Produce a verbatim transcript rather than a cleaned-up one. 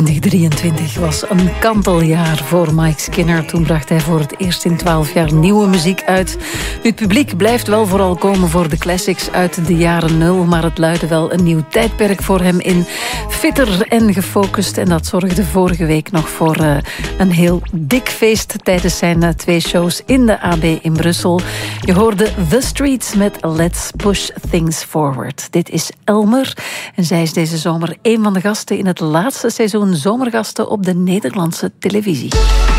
twintig drieëntwintig was een kanteljaar voor Mike Skinner. Toen bracht hij voor het eerst in twaalf jaar nieuwe muziek uit. Nu, het publiek blijft wel vooral komen voor de classics uit de jaren nul, maar het luidde wel een nieuw tijdperk voor hem in. Fitter en gefocust. En dat zorgde vorige week nog voor uh, een heel dik feest tijdens zijn uh, twee shows in de A B in Brussel. Je hoorde The Streets met Let's Push Things Forward. Dit is Elmer en zij is deze zomer een van de gasten in het laatste seizoen Zomergasten op de Nederlandse televisie.